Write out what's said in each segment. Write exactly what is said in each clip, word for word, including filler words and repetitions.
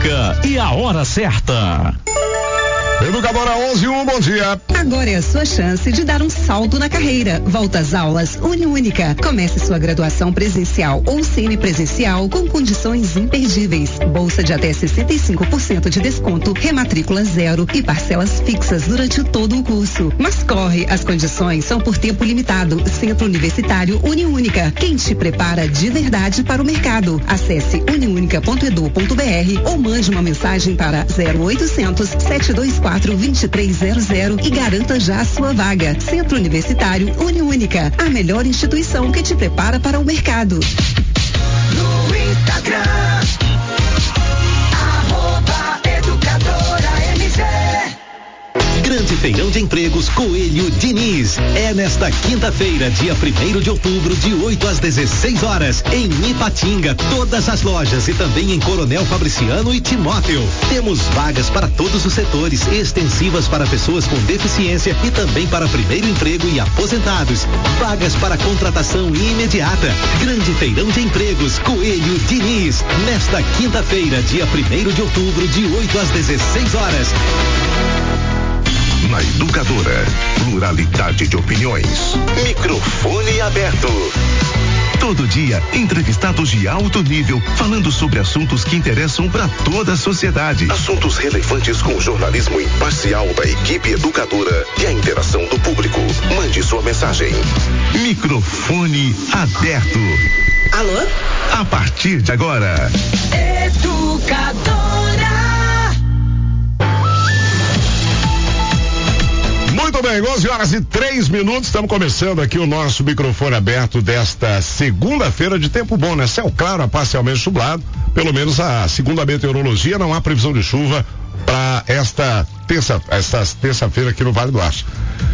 Educa e a hora certa. Educadora onze e um, bom dia. Agora é a sua chance de dar um salto na carreira. Volta às aulas Uniúnica. Comece sua graduação presencial ou semipresencial com condições imperdíveis. Bolsa de até sessenta e cinco por cento de desconto, rematrícula zero e parcelas fixas durante todo o curso. Mas corre, as condições são por tempo limitado. Centro Universitário Uniúnica. Quem te prepara de verdade para o mercado. Acesse uniunica ponto edu ponto br ou mande uma mensagem para zero oitocentos, sete dois quatro, dois três zero zero e garanta já a sua vaga. Centro Universitário Uniúnica, a melhor instituição que te prepara para o mercado. No Instagram, arroba educadora M G. Grande Feirão de Empregos Coelho Diniz. É nesta quinta-feira, dia primeiro de outubro, de oito às dezesseis horas, em Ipatinga, todas as lojas e também em Coronel Fabriciano e Timóteo. Temos vagas para todos os setores, extensivas para pessoas com deficiência e também para primeiro emprego e aposentados. Vagas para contratação imediata. Grande Feirão de Empregos Coelho Diniz. Nesta quinta-feira, dia primeiro de outubro, de oito às dezesseis horas. Na Educadora, pluralidade de opiniões. Microfone aberto. Todo dia, entrevistados de alto nível, falando sobre assuntos que interessam para toda a sociedade. Assuntos relevantes com o jornalismo imparcial da equipe educadora e a interação do público. Mande sua mensagem. Microfone aberto. Alô? A partir de agora. Educadora. Muito bem, onze horas e três minutos, estamos começando aqui o nosso microfone aberto desta segunda-feira de tempo bom, né? Céu claro, parcialmente nublado, pelo menos a segunda meteorologia, não há previsão de chuva para esta terça, esta terça-feira aqui no Vale do Aço.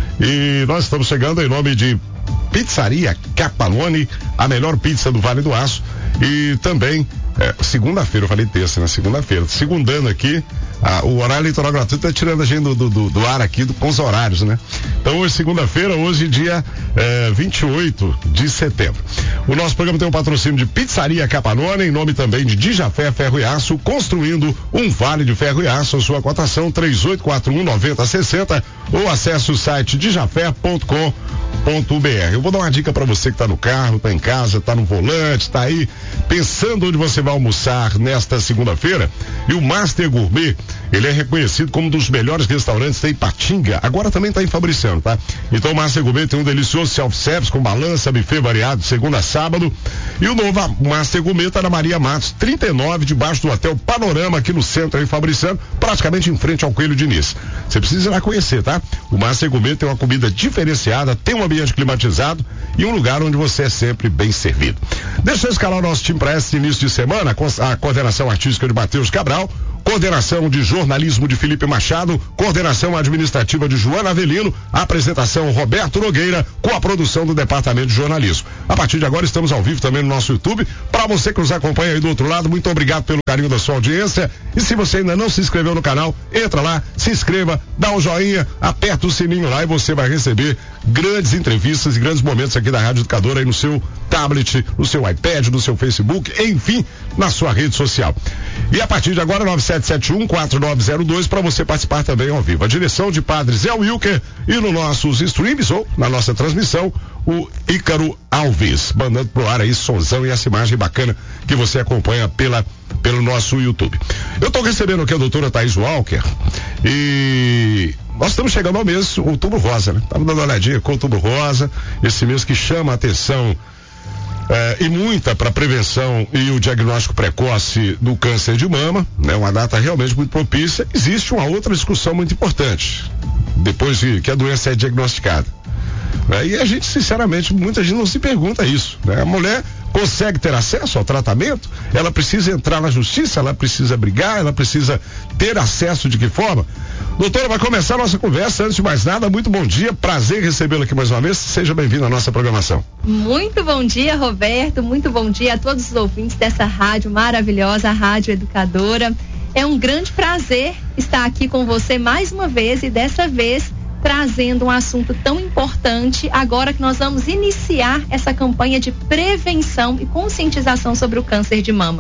E nós estamos chegando em nome de Pizzaria Capalone, a melhor pizza do Vale do Aço. E também, é, segunda-feira, eu falei terça, né? Segunda-feira, segundando aqui, ah, o horário eleitoral gratuito tá tirando a gente do, do, do, do ar aqui do, com os horários, né? Então hoje, segunda-feira, hoje dia é, vinte e oito de setembro. O nosso programa tem um patrocínio de Pizzaria Capalone, em nome também de Dijafé Ferro e Aço, construindo um vale de ferro e aço. A sua cotação três oito quatro um, nove zero seis zero ou acesse o site dijafé ponto com ponto br. Eu vou dar uma dica para você que está no carro, está em casa, está no volante, está aí pensando onde você vai almoçar nesta segunda-feira. E o Master Gourmet, ele é reconhecido como um dos melhores restaurantes da Ipatinga. Agora também está em Fabriciano, tá? Então o Master Gourmet tem um delicioso self-service com balança, buffet variado de segunda a sábado. E o novo Master Gourmet está na Maria Matos trinta e nove, debaixo do Hotel Panorama, aqui no centro, em Fabriciano, praticamente em frente ao Coelho Diniz. Você precisa ir lá conhecer, tá? O Master Gourmet tem uma comida diferenciada, tem um ambiente climatizado e um lugar onde você é sempre bem servido. Deixa eu escalar o nosso time para esse início de semana, a coordenação artística de Matheus Cabral, coordenação de jornalismo de Felipe Machado, coordenação administrativa de Joana Avelino, apresentação Roberto Nogueira, com a produção do departamento de jornalismo. A partir de agora estamos ao vivo também no nosso YouTube. Para você que nos acompanha aí do outro lado, muito obrigado pelo carinho da sua audiência. E se você ainda não se inscreveu no canal, entra lá, se inscreva, dá um joinha, aperta o sininho lá e você vai receber grandes entrevistas e grandes momentos aqui da Rádio Educadora aí no seu tablet, no seu iPad, no seu Facebook, enfim, na sua rede social. E a partir de agora, nove sete sete um, quatro nove zero dois, para você participar também ao vivo. A direção de Padre Zé Wilker e nos nossos streams ou na nossa transmissão, o Ícaro Alves, mandando pro ar aí sonzão e essa imagem bacana que você acompanha pela, pelo nosso YouTube. Eu tô recebendo aqui a doutora Thaís Walker e nós estamos chegando ao mês, o Outubro Rosa, né? Estamos dando uma olhadinha com o Outubro Rosa, esse mês que chama a atenção É, e muita para prevenção e o diagnóstico precoce do câncer de mama, né? Uma data realmente muito propícia. Existe uma outra discussão muito importante, depois de que a doença é diagnosticada, né? E a gente, sinceramente, muita gente não se pergunta isso, né? A mulher consegue ter acesso ao tratamento? Ela precisa entrar na justiça? Ela precisa brigar? Ela precisa ter acesso de que forma? Doutora, vai começar a nossa conversa. Antes de mais nada, muito bom dia, prazer recebê-la aqui mais uma vez. Seja bem-vindo à nossa programação. Muito bom dia, Roberto, muito bom dia a todos os ouvintes dessa rádio maravilhosa, a Rádio Educadora. É um grande prazer estar aqui com você mais uma vez e dessa vez trazendo um assunto tão importante agora que nós vamos iniciar essa campanha de prevenção e conscientização sobre o câncer de mama.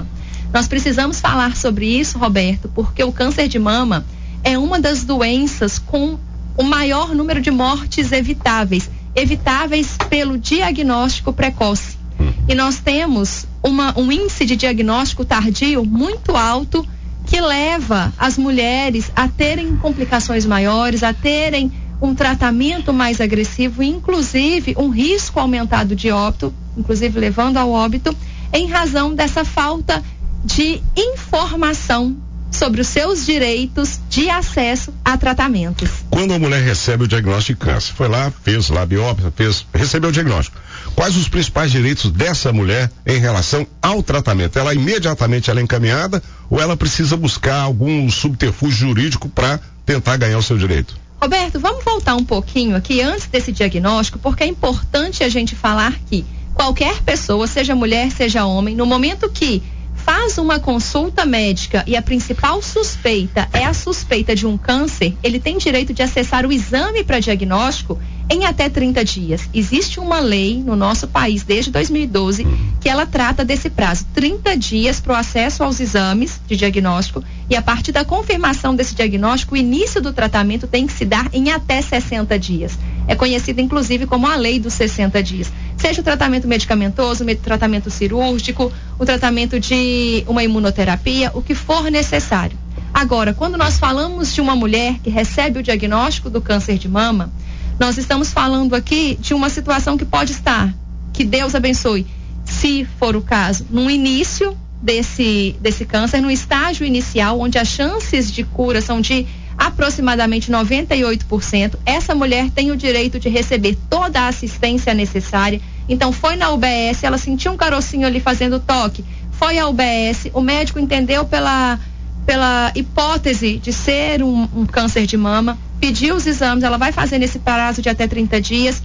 Nós precisamos falar sobre isso, Roberto, porque o câncer de mama é uma das doenças com o maior número de mortes evitáveis, evitáveis pelo diagnóstico precoce. E nós temos uma, um índice de diagnóstico tardio muito alto, que leva as mulheres a terem complicações maiores, a terem um tratamento mais agressivo, inclusive um risco aumentado de óbito, inclusive levando ao óbito, em razão dessa falta de informação sobre os seus direitos de acesso a tratamentos. Quando a mulher recebe o diagnóstico de câncer, foi lá, fez lá a biópsia, fez, recebeu o diagnóstico. Quais os principais direitos dessa mulher em relação ao tratamento? Ela imediatamente ela é encaminhada ou ela precisa buscar algum subterfúgio jurídico para tentar ganhar o seu direito? Roberto, vamos voltar um pouquinho aqui antes desse diagnóstico, porque é importante a gente falar que qualquer pessoa, seja mulher, seja homem, no momento que faz uma consulta médica e a principal suspeita é a suspeita de um câncer, ele tem direito de acessar o exame para diagnóstico em até trinta dias. Existe uma lei no nosso país desde dois mil e doze que ela trata desse prazo, trinta dias para o acesso aos exames de diagnóstico, e a partir da confirmação desse diagnóstico, o início do tratamento tem que se dar em até sessenta dias. É conhecida inclusive como a lei dos sessenta dias. Seja o tratamento medicamentoso, o tratamento cirúrgico, o tratamento de uma imunoterapia, o que for necessário. Agora, quando nós falamos de uma mulher que recebe o diagnóstico do câncer de mama, nós estamos falando aqui de uma situação que pode estar, que Deus abençoe, se for o caso, no início desse, desse câncer, no estágio inicial, onde as chances de cura são de aproximadamente noventa e oito por cento, essa mulher tem o direito de receber toda a assistência necessária. Então, foi na U B S, ela sentiu um carocinho ali fazendo toque, foi à U B S, o médico entendeu pela, pela hipótese de ser um, um câncer de mama, pediu os exames, ela vai fazer nesse prazo de até trinta dias,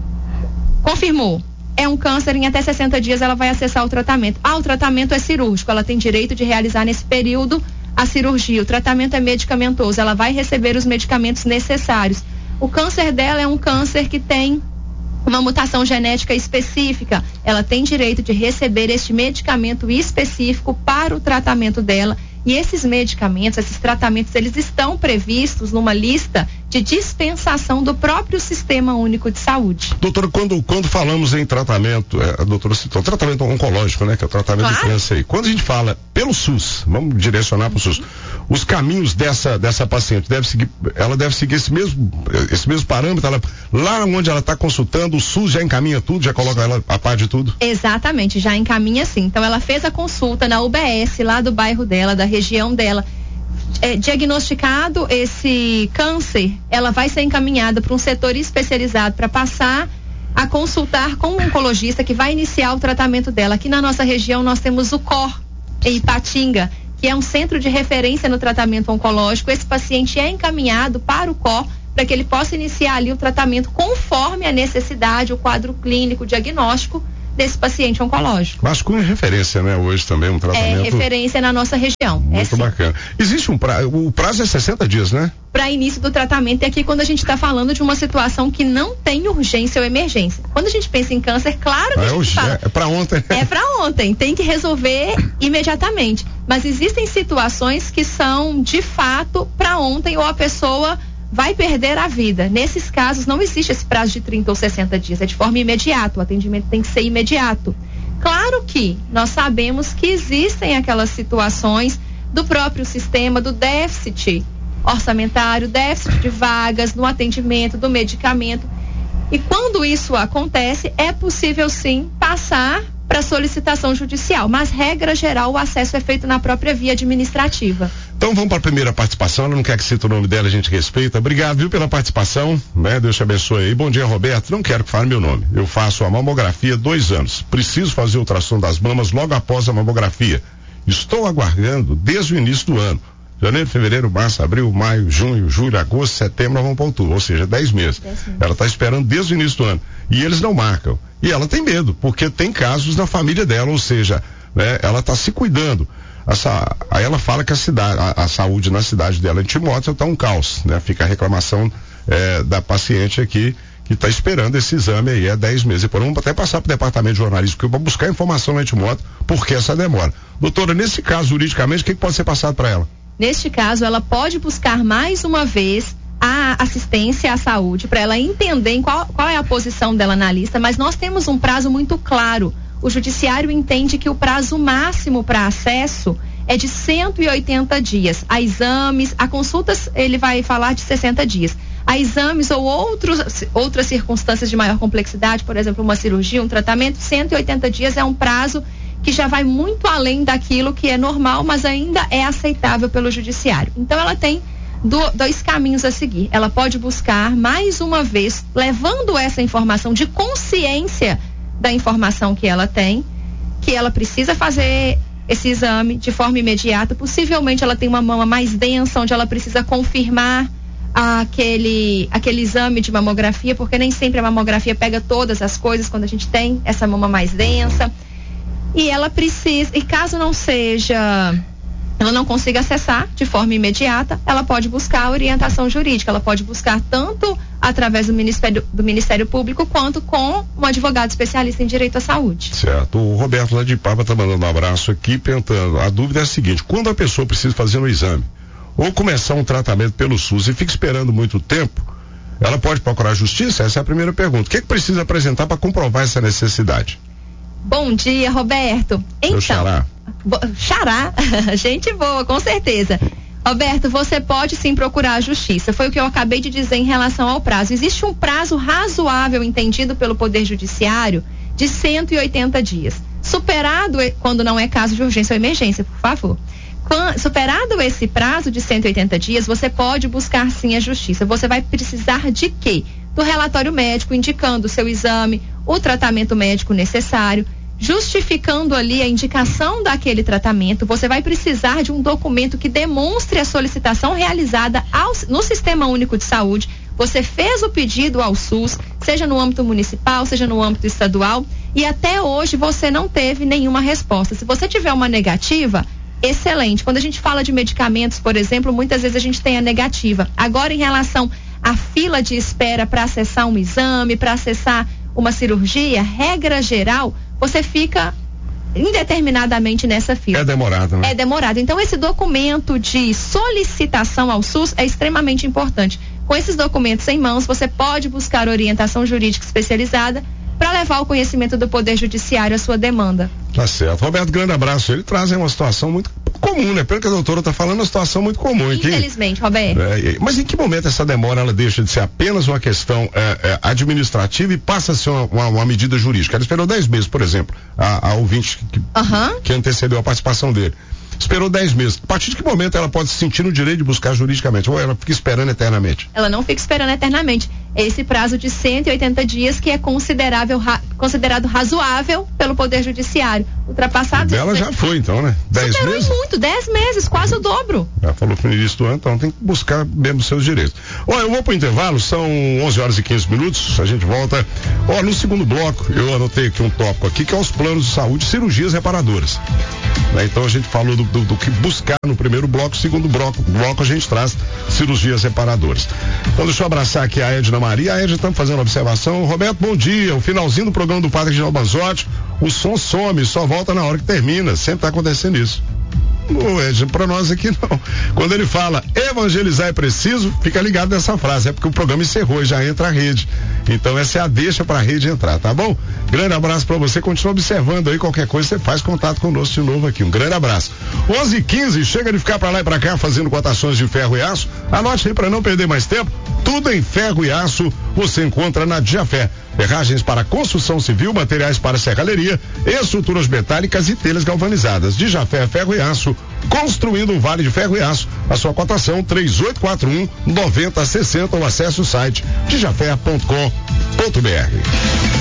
confirmou, é um câncer, em até sessenta dias ela vai acessar o tratamento. Ah, o tratamento é cirúrgico, ela tem direito de realizar nesse período a cirurgia. O tratamento é medicamentoso, ela vai receber os medicamentos necessários. O câncer dela é um câncer que tem uma mutação genética específica, ela tem direito de receber este medicamento específico para o tratamento dela. E esses medicamentos, esses tratamentos, eles estão previstos numa lista de dispensação do próprio Sistema Único de Saúde. Doutora, quando, quando falamos em tratamento, é, a doutora citou tratamento oncológico, né? Que é o tratamento claro. de câncer aí. Quando a gente fala pelo SUS, vamos direcionar para o SUS, os caminhos dessa, dessa paciente, deve seguir, ela deve seguir esse mesmo, esse mesmo parâmetro, ela, lá onde ela está consultando, o SUS já encaminha tudo, já coloca ela a par de tudo? Exatamente, já encaminha sim. Então ela fez a consulta na U B S lá do bairro dela, da região dela, é, diagnosticado esse câncer, ela vai ser encaminhada para um setor especializado para passar a consultar com um oncologista que vai iniciar o tratamento dela. Aqui na nossa região nós temos o C O R em Ipatinga, que é um centro de referência no tratamento oncológico. Esse paciente é encaminhado para o C O R para que ele possa iniciar ali o tratamento conforme a necessidade, o quadro clínico, o diagnóstico desse paciente oncológico. Mas com referência, né? Hoje também um tratamento. É referência na nossa região. Muito é, bacana. Existe um prazo, o prazo é sessenta dias, né? Para início do tratamento, é aqui quando a gente está falando de uma situação que não tem urgência ou emergência. Quando a gente pensa em câncer, claro que é, a gente fala. É, é para ontem. É para ontem, tem que resolver imediatamente. Mas existem situações que são de fato para ontem, ou a pessoa vai perder a vida. Nesses casos não existe esse prazo de trinta ou sessenta dias, é de forma imediata, o atendimento tem que ser imediato. Claro que nós sabemos que existem aquelas situações do próprio sistema, do déficit orçamentário, déficit de vagas no atendimento do medicamento. E quando isso acontece, é possível sim passar para solicitação judicial, mas regra geral o acesso é feito na própria via administrativa. Então vamos para a primeira participação, ela não quer que cite o nome dela, a gente respeita. Obrigado, viu, pela participação, né? Deus te abençoe aí. Bom dia, Roberto. Não quero que fale meu nome. Eu faço a mamografia há dois anos. Preciso fazer ultrassom das mamas logo após a mamografia. Estou aguardando desde o início do ano. Janeiro, fevereiro, março, abril, maio, junho, julho, agosto, setembro, nós vamos para outubro, ou seja, dez meses. Ela está esperando desde o início do ano. E eles não marcam. E ela tem medo, porque tem casos na família dela, ou seja, né, ela está se cuidando. Essa, aí ela fala que a cidade, a, a saúde na cidade dela em Timóteo está um caos, né? Fica a reclamação é, da paciente aqui, que está esperando esse exame aí há dez meses. E por vamos até passar para o departamento de jornalismo para buscar informação na Edmoto, por que essa demora. Doutora, nesse caso, juridicamente, o que, que pode ser passado para ela? Neste caso, ela pode buscar mais uma vez a assistência à saúde, para ela entender em qual, qual é a posição dela na lista, mas nós temos um prazo muito claro. O judiciário entende que o prazo máximo para acesso é de cento e oitenta dias. A exames, a consultas, ele vai falar de sessenta dias. A exames ou outros, outras circunstâncias de maior complexidade, por exemplo, uma cirurgia, um tratamento, cento e oitenta dias é um prazo que já vai muito além daquilo que é normal, mas ainda é aceitável pelo judiciário. Então ela tem do, dois caminhos a seguir. Ela pode buscar mais uma vez, levando essa informação de consciência da informação que ela tem, que ela precisa fazer esse exame de forma imediata. Possivelmente ela tem uma mama mais densa, onde ela precisa confirmar aquele, aquele exame de mamografia, porque nem sempre a mamografia pega todas as coisas quando a gente tem essa mama mais densa. E ela precisa, e caso não seja, ela não consiga acessar de forma imediata, ela pode buscar orientação jurídica, ela pode buscar tanto através do Ministério, do Ministério Público, quanto com um advogado especialista em direito à saúde. Certo. O Roberto lá de Papa está mandando um abraço aqui, perguntando, a dúvida é a seguinte: quando a pessoa precisa fazer um exame ou começar um tratamento pelo SUS e fica esperando muito tempo, ela pode procurar a justiça? Essa é a primeira pergunta. O que, é que precisa apresentar para comprovar essa necessidade? Bom dia, Roberto. Então, xará. Bo, xará, gente boa, com certeza. Roberto, você pode sim procurar a justiça. Foi o que eu acabei de dizer em relação ao prazo. Existe um prazo razoável entendido pelo Poder Judiciário de cento e oitenta dias. Superado, quando não é caso de urgência ou emergência, por favor. Quando, superado esse prazo de cento e oitenta dias, você pode buscar sim a justiça. Você vai precisar de quê? Do relatório médico indicando o seu exame, o tratamento médico necessário, justificando ali a indicação daquele tratamento. Você vai precisar de um documento que demonstre a solicitação realizada ao, no Sistema Único de Saúde. Você fez o pedido ao SUS, seja no âmbito municipal, seja no âmbito estadual, e até hoje você não teve nenhuma resposta. Se você tiver uma negativa, excelente. Quando a gente fala de medicamentos, por exemplo, muitas vezes a gente tem a negativa. Agora, em relação à fila de espera para acessar um exame, para acessar uma cirurgia, regra geral, você fica indeterminadamente nessa fila. É demorado, né? É demorado. Então, esse documento de solicitação ao SUS é extremamente importante. Com esses documentos em mãos, você pode buscar orientação jurídica especializada para levar ao conhecimento do Poder Judiciário a sua demanda. Tá certo. Roberto, grande abraço. Ele traz uma situação muito comum, né? Pelo que a doutora está falando, é uma situação muito comum aqui. Infelizmente, Roberto. É, mas em que momento essa demora ela deixa de ser apenas uma questão é, é, administrativa e passa a ser uma, uma, uma medida jurídica? Ela esperou dez meses, por exemplo, a, a ouvinte que, uhum. que antecedeu a participação dele. Esperou dez meses. A partir de que momento ela pode se sentir no direito de buscar juridicamente? Ou ela fica esperando eternamente? Ela não fica esperando eternamente. Esse prazo de cento e oitenta dias que é considerável, ra, considerado razoável pelo Poder Judiciário. Ultrapassado. Dela já foi, então, né? dez meses? muito, dez meses, quase o dobro. Ela falou que no início do ano, então tem que buscar mesmo seus direitos. Olha, eu vou pro intervalo, são onze horas e quinze minutos, a gente volta. Ó, no segundo bloco, eu anotei aqui um tópico aqui, que é os planos de saúde, cirurgias reparadoras. Né? Então a gente falou do, do, do que buscar no primeiro bloco, segundo bloco, bloco a gente traz cirurgias reparadoras. Então deixa eu abraçar aqui a Edna Maria. A Edna, estamos fazendo observação. Roberto, bom dia. O finalzinho do programa do Padre Reginaldo Manzotti, o som some, só volta na hora que termina. Sempre está acontecendo isso. Não, Edna, para nós aqui não. Quando ele fala evangelizar é preciso, fica ligado nessa frase. É porque o programa encerrou e já entra a rede. Então essa é a deixa para a rede entrar, tá bom? Grande abraço para você. Continua observando aí, qualquer coisa você faz contato conosco de novo aqui. Um grande abraço. onze e quinze, chega de ficar para lá e para cá fazendo cotações de ferro e aço. Anote aí para não perder mais tempo. Tudo em ferro e aço você encontra na Diafé. Ferragens para construção civil, materiais para serralheria, estruturas metálicas e telhas galvanizadas. Diafé Ferro e Aço, construindo um vale de ferro e aço. A sua cotação três oito quatro um, nove zero seis zero ou acesse o site diafé ponto com ponto br.